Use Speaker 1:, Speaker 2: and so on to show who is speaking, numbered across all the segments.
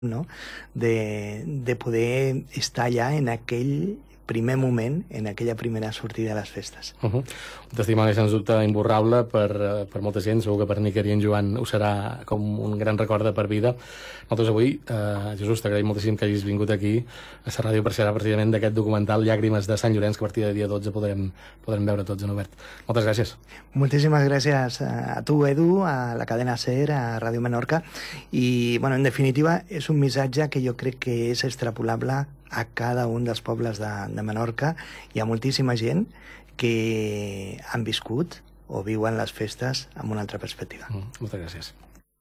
Speaker 1: no? De poder estar allà en aquell primer moment, en aquella primera sortida a les festes.
Speaker 2: Un testimoni, sens dubte, imborrable per molta gent. Segur que per Níker i en Joan ho serà com un gran record de per vida. Nosaltres avui, Jesús, t'agraïm moltíssim que hagis vingut aquí a la ràdio per xerrar precisament d'aquest documental Llàgrimes de Sant Llorenç, que a partir de dia 12 podrem veure tots en obert. Moltes gràcies.
Speaker 1: Moltíssimes gràcies a tu, Edu, a la cadena SER, a Ràdio Menorca, i, bueno, en definitiva, és un missatge que jo crec que és extrapolable a cada un dels pobles de Menorca. Hi ha moltíssima gent que han viscut o viuen les festes amb una altra perspectiva.
Speaker 2: Moltes gràcies.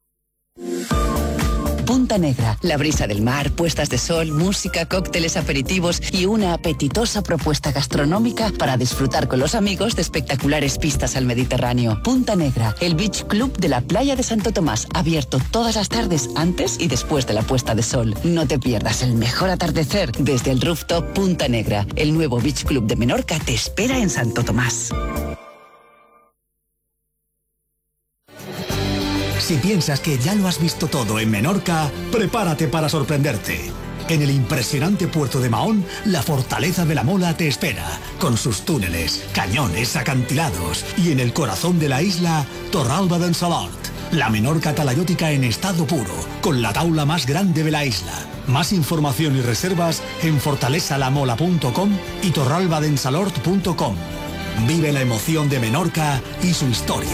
Speaker 3: Punta Negra, la brisa del mar, puestas de sol, música, cócteles, aperitivos y una apetitosa propuesta gastronómica para disfrutar con los amigos de espectaculares pistas al Mediterráneo. Punta Negra, el beach club de la playa de Santo Tomás, abierto todas las tardes antes y después de la puesta de sol. No te pierdas el mejor atardecer desde el rooftop Punta Negra. El nuevo beach club de Menorca te espera en Santo Tomás.
Speaker 4: Si piensas que ya lo has visto todo en Menorca, prepárate para sorprenderte. En el impresionante puerto de Mahón, la fortaleza de la Mola te espera, con sus túneles, cañones, acantilados, y en el corazón de la isla, Torralba d'en Salort, la Menorca talayótica en estado puro, con la taula más grande de la isla. Más información y reservas en fortalezalamola.com y torralbadensalort.com. Vive la emoción de Menorca y su historia.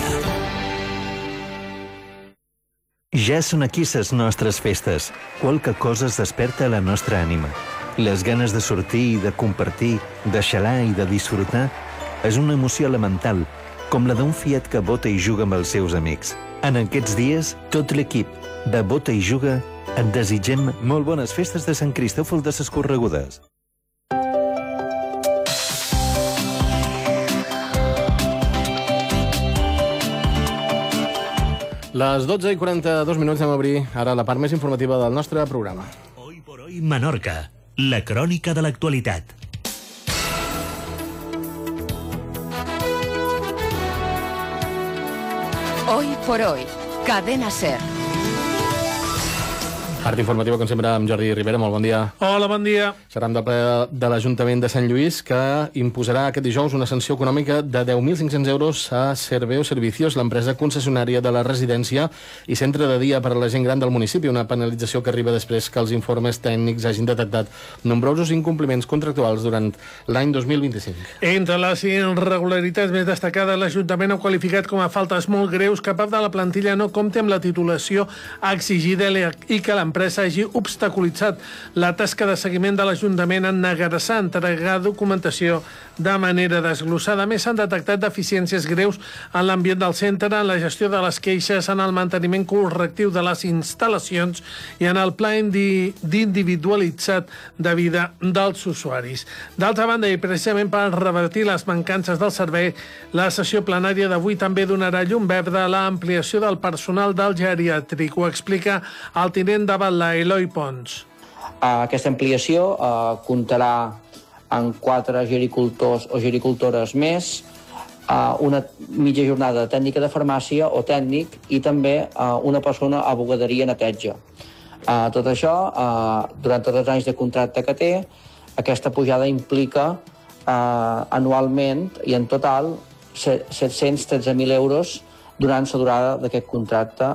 Speaker 5: Ja són aquí les nostres festes. Qualque cosa es desperta a la nostra ànima. Les ganes de sortir, de compartir, de xalar i de disfrutar és una emoció elemental, com la d'un fiat que bota i juga amb els seus amics. En aquests dies, tot l'equip de Bota i Juga et desitgem molt bones festes de Sant Cristòfol de ses Corregudes.
Speaker 2: Les 12:42 anem a obrir ara la part més informativa del nostre programa.
Speaker 6: Hoy por hoy Menorca, la crònica de l'actualitat.
Speaker 3: Hoy por hoy, Cadena SER.
Speaker 2: Part informativa, com sempre, amb Jordi Rivera. Molt bon dia.
Speaker 7: Hola, bon dia.
Speaker 2: Serà del ple de l'Ajuntament de Sant Lluís, que imposarà aquest dijous una sanció econòmica de 10.500 euros a Serveo Servicios, l'empresa concessionària de la residència i centre de dia per a la gent gran del municipi. Una penalització que arriba després que els informes tècnics hagin detectat nombrosos incompliments contractuals durant l'any 2025.
Speaker 7: Entre les irregularitats més destacades, l'Ajuntament ha qualificat com a faltes molt greus que part de la plantilla no compti amb la titulació exigida i que l'empresa hagi obstaculitzat la tasca de seguiment de l'Ajuntament en negar-se a entregar documentació de manera desglossada. A més, s'han detectat deficiències greus en l'ambient del centre, en la gestió de les queixes, en el manteniment correctiu de les instal·lacions i en el pla individualitzat de vida dels usuaris. D'altra banda, i precisament per revertir les mancances del servei, la sessió plenària d'avui també donarà llum verda a l'ampliació del personal del geriàtric. Ho explica el tinent de Batla, Eloi Pons.
Speaker 8: Aquesta ampliació comptarà amb 4 gericultors o gericultores més, una mitja jornada de tècnica de farmàcia o tècnic i també una persona a bugaderia i neteja. Tot això, durant tots els anys de contracte que té, aquesta pujada implica anualment i en total 713.000 euros durant la durada d'aquest contracte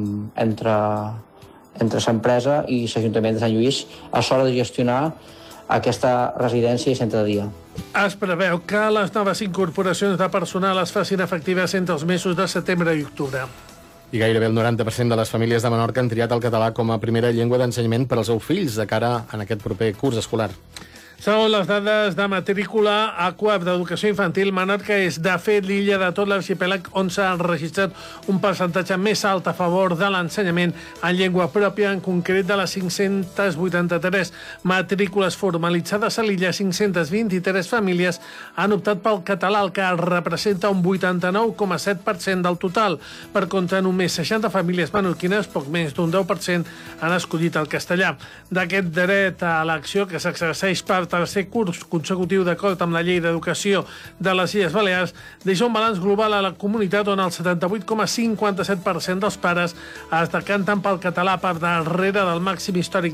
Speaker 8: entre l'empresa i l'Ajuntament de Sant Lluís a l'hora de gestionar aquesta residència i centre de dia.
Speaker 7: Es preveu que les noves incorporacions de personal es facin efectives entre els mesos de setembre i octubre.
Speaker 2: I gairebé el 90% de les famílies de Menorca han triat el català com a primera llengua d'ensenyament per als seus fills de cara a aquest proper curs escolar.
Speaker 7: Segons les dades de matrícula a CUAP d'Educació Infantil, Menorca és, de fet, l'illa de tot l'arxipèlag on s'ha registrat un percentatge més alt a favor de l'ensenyament en llengua pròpia, en concret de les 583 matrícules formalitzades a l'illa, 523 famílies han optat pel català, el que representa un 89,7% del total. Per contra, només 60 famílies menorquines, poc menys d'un 10%, han escollit el castellà. D'aquest dret a elecció que s'exerceix per tercer curs consecutiu d'acord amb la llei d'educació de les Illes Balears, deixa un balanç global a la comunitat on el 78,57% dels pares es decanten pel català per darrere del màxim històric